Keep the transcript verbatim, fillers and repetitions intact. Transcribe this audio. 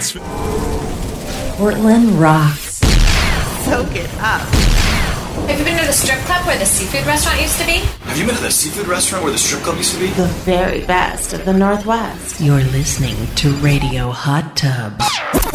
rocks. Portland rocks. Soak it up. Have you been to the strip club where the seafood restaurant used to be? Have you been to the seafood restaurant where the strip club used to be? The very best of the Northwest. You're listening to Radio Hot Tub.